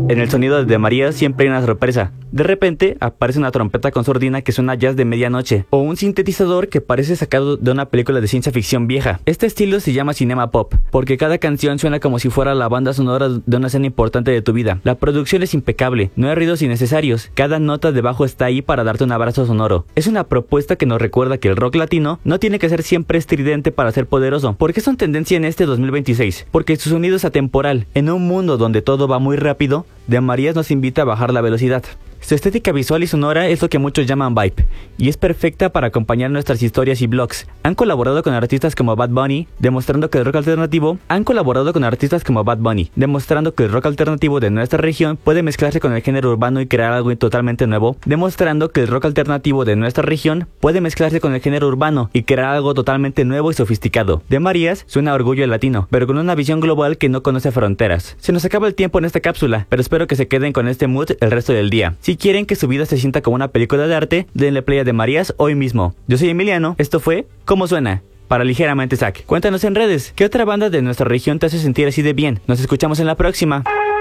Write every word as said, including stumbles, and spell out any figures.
En el sonido de Marías siempre hay una sorpresa. De repente aparece una trompeta con sordina que suena jazz de medianoche, o un sintetizador que parece sacado de una película de ciencia ficción vieja. Este estilo se llama cinema pop, porque cada canción suena como si fuera la banda sonora de una escena importante de tu vida. La producción es impecable, no hay ruidos innecesarios, cada nota de bajo está ahí para darte un abrazo sonoro. Es una propuesta que nos recuerda que el rock latino no tiene que ser siempre estridente para ser poderoso. ¿Por qué son tendencia en este dos mil veintiséis? Porque su sonido es atemporal. En un mundo donde todo va muy rápido, De Marías nos invita a bajar la velocidad. Su estética visual y sonora es lo que muchos llaman vibe, y es perfecta para acompañar nuestras historias y blogs. Han colaborado con artistas como Bad Bunny, demostrando que el rock alternativo han colaborado con artistas como Bad Bunny, demostrando que el rock alternativo de nuestra región puede mezclarse con el género urbano y crear algo totalmente nuevo, demostrando que el rock alternativo de nuestra región puede mezclarse con el género urbano y crear algo totalmente nuevo y sofisticado. De Marías suena a orgullo latino, pero con una visión global que no conoce fronteras. Se nos acaba el tiempo en esta cápsula, pero espero que se queden con este mood el resto del día. Si quieren que su vida se sienta como una película de arte, denle play a De Marías hoy mismo. Yo soy Emiliano, esto fue ¿Cómo suena? Para Ligeramente Zack. Cuéntanos en redes, ¿qué otra banda de nuestra región te hace sentir así de bien? Nos escuchamos en la próxima.